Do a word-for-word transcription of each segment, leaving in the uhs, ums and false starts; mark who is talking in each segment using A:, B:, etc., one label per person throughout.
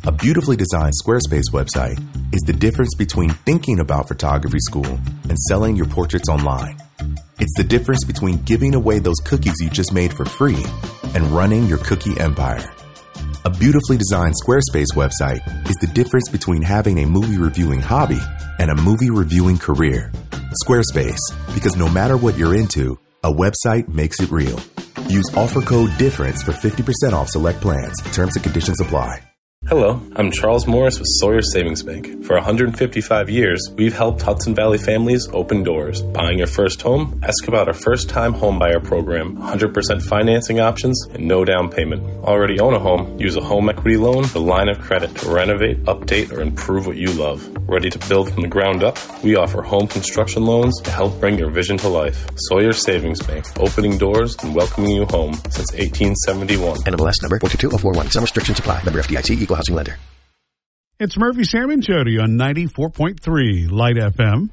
A: A beautifully designed Squarespace website is the difference between thinking about photography school and selling your portraits online. It's the difference between giving away those cookies you just made for free and running your cookie empire. A beautifully designed Squarespace website is the difference between having a movie reviewing hobby and a movie reviewing career. Squarespace, because no matter what you're into, a website makes it real. Use offer code DIFFERENCE for fifty percent off select plans. Terms and conditions apply.
B: Hello, I'm Charles Morris with Sawyer Savings Bank. For one hundred fifty-five years, we've helped Hudson Valley families open doors. Buying your first home? Ask about our first-time homebuyer program, one hundred percent financing options, and no down payment. Already own a home? Use a home equity loan, the line of credit to renovate, update, or improve what you love. Ready to build from the ground up? We offer home construction loans to help bring your vision to life. Sawyer Savings Bank, opening doors and welcoming you home since eighteen seventy-one.
C: N M L S number four two two zero four one. Some restrictions apply. Member F D I C, Equal Housing Lender.
D: It's Murphy, Sam, and Jody on ninety-four point three Light F M.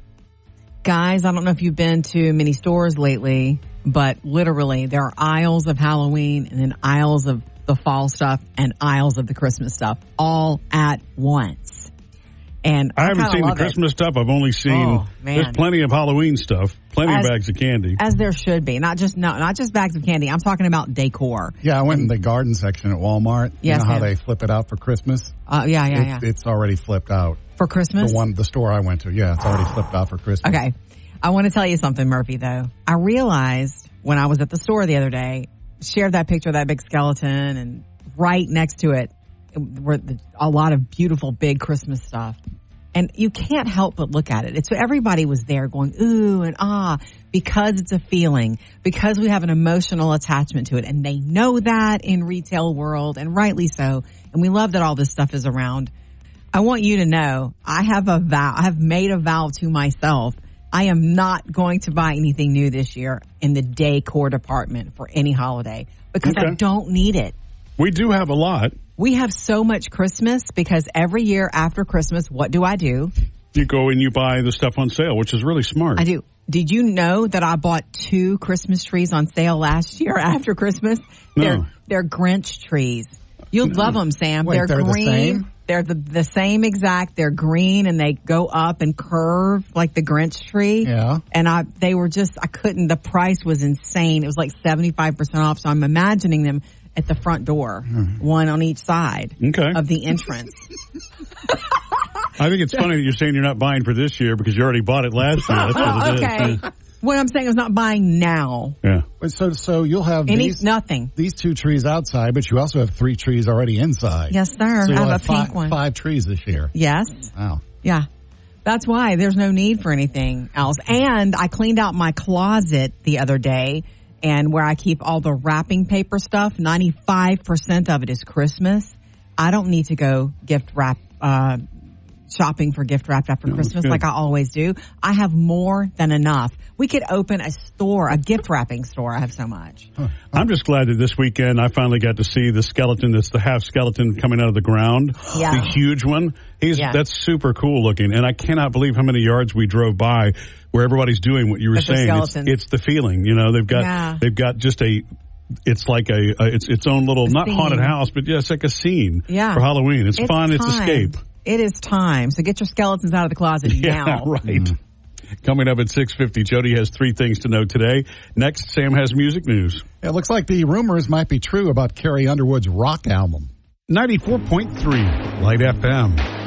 E: Guys, I don't know if you've been to many stores lately, but literally there are aisles of Halloween and then aisles of the fall stuff and aisles of the Christmas stuff all at once. And
D: I,
E: I
D: haven't seen the Christmas
E: it.
D: stuff. I've only seen,
E: oh,
D: there's plenty of Halloween stuff, plenty
E: as,
D: of bags of candy.
E: As there should be. Not just no, not just bags of candy. I'm talking about decor.
F: Yeah, I went in the garden section at Walmart.
E: Yes,
F: you know how
E: ma'am.
F: they flip it out for Christmas?
E: Uh, yeah, yeah,
F: it's,
E: yeah.
F: It's already flipped out.
E: For Christmas?
F: The one, the store I went to, yeah, it's already flipped out for Christmas.
E: Okay. I want to tell you something, Murphy, though. I realized when I was at the store the other day, shared that picture of that big skeleton, and right next to it were the, a lot of beautiful big Christmas stuff. And you can't help but look at it. It's everybody was there going, ooh and ah, because it's a feeling, because we have an emotional attachment to it. And they know that in retail world, and rightly so. And we love that all this stuff is around. I want you to know, I have a vow, I have made a vow to myself. I am not going to buy anything new this year in the decor department for any holiday because
D: Okay.
E: I don't need it.
D: We do have a lot.
E: We have so much Christmas because every year after Christmas, what do I do?
D: You go and you buy the stuff on sale, which is really smart.
E: I do. Did you know that I bought two Christmas trees on sale last year after Christmas?
D: No.
E: They're, they're Grinch trees. You'll
D: No.
E: love them, Sam.
F: Wait,
E: they're,
F: they're the
E: green.
F: same?
E: They're the, the same exact. They're green and they go up and curve like the Grinch tree.
F: Yeah.
E: And I, they were just, I couldn't, the price was insane. It was like seventy-five percent off. So I'm imagining them at the front door, mm. one on each side
D: okay.
E: of the entrance.
D: I think it's funny that you're saying you're not buying for this year because you already bought it last year. That's what it
E: okay.
D: is.
E: What I'm saying is not buying now.
D: Yeah.
F: So, so you'll have
E: Any,
F: these,
E: nothing.
F: these two trees outside, but you also have three trees already inside.
E: Yes, sir.
F: So
E: I
F: you'll
E: have,
F: have
E: a
F: five,
E: pink one.
F: five trees this year.
E: Yes.
F: Wow.
E: Yeah. That's why there's no need for anything else. And I cleaned out my closet the other day, and where I keep all the wrapping paper stuff, ninety-five percent of it is Christmas. I don't need to go gift wrap, uh, shopping for gift wrapped after
D: No,
E: Christmas like I always do. I have more than enough. We could open a store, a gift wrapping store. I have so much.
F: Huh.
D: I'm just glad that this weekend I finally got to see the skeleton that's the half skeleton coming out of the ground.
E: Yeah.
D: The huge one. He's
E: Yeah.
D: That's super cool looking. And I cannot believe how many yards we drove by where everybody's doing what you were
E: With the
D: saying. It's,
E: skeletons.
D: it's the feeling. You know, they've got
E: Yeah.
D: they've got just a it's like a, a it's its own little
E: A
D: not
E: scene.
D: haunted house, but yeah, it's like a scene
E: Yeah.
D: for Halloween. It's,
E: It's
D: fun, it's
E: time.
D: escape.
E: It is time. So get your skeletons out of the closet
D: Yeah,
E: now.
D: right.
F: Mm.
D: Coming up at six fifty, Jody has three things to know today. Next, Sam has music news.
F: It looks like the rumors might be true about Carrie Underwood's rock album.
D: ninety-four point three Light F M.